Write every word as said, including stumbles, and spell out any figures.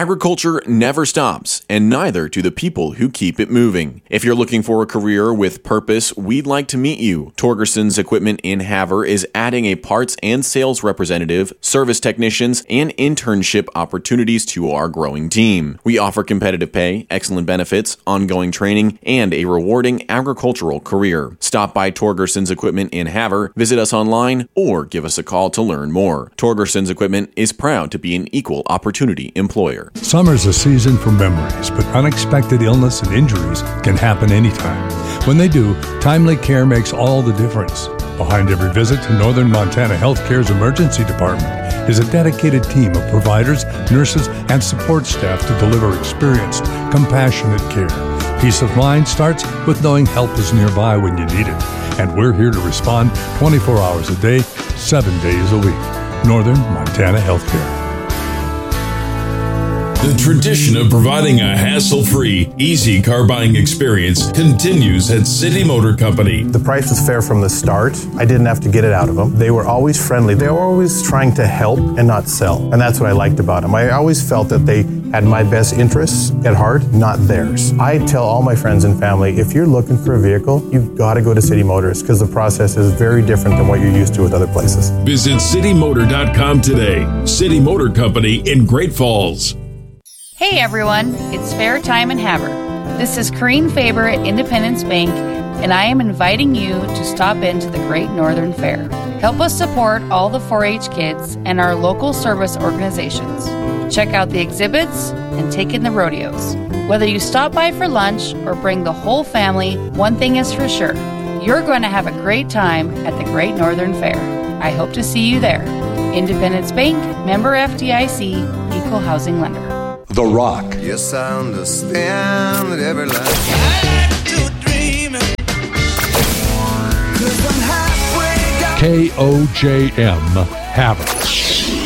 Agriculture never stops, and neither do the people who keep it moving. If you're looking for a career with purpose, we'd like to meet you. Torgerson's Equipment in Havre is adding a parts and sales representative, service technicians, and internship opportunities to our growing team. We offer competitive pay, excellent benefits, ongoing training, and a rewarding agricultural career. Stop by Torgerson's Equipment in Havre, visit us online, or give us a call to learn more. Torgerson's Equipment is proud to be an equal opportunity employer. Summer's a season for memories, but unexpected illness and injuries can happen anytime. When they do, timely care makes all the difference. Behind every visit to Northern Montana Healthcare's emergency department is a dedicated team of providers, nurses, and support staff to deliver experienced, compassionate care. Peace of mind starts with knowing help is nearby when you need it. And we're here to respond twenty-four hours a day, seven days a week. Northern Montana Healthcare. The tradition of providing a hassle-free, easy car buying experience continues at City Motor Company. The price was fair from the start. I didn't have to get it out of them. They were always friendly. They were always trying to help and not sell. And that's what I liked about them. I always felt that they had my best interests at heart, not theirs. I tell all my friends and family, if you're looking for a vehicle, you've got to go to City Motors because the process is very different than what you're used to with other places. Visit city motor dot com today. City Motor Company in Great Falls. Hey everyone, it's fair time in Havre. This is Corrine Faber at Independence Bank, and I am inviting you to stop into the Great Northern Fair. Help us support all the four H kids and our local service organizations. Check out the exhibits and take in the rodeos. Whether you stop by for lunch or bring the whole family, one thing is for sure, you're going to have a great time at the Great Northern Fair. I hope to see you there. Independence Bank, member F D I C, equal housing lender. The Rock. Yes, I understand that every life I like to dream it. 'Cause I'm halfway down. K O J M Havre.